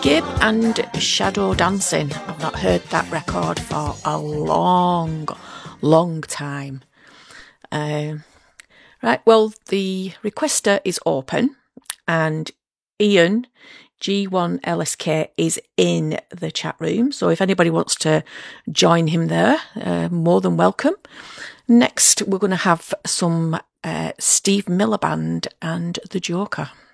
Gib and Shadow Dancing. I've not heard that record for a long time. Right, well, the requester is open and Ian G1LSK is in the chat room. So if anybody wants to join him there, more than welcome. Next, we're going to have some Steve Miller Band and The Joker.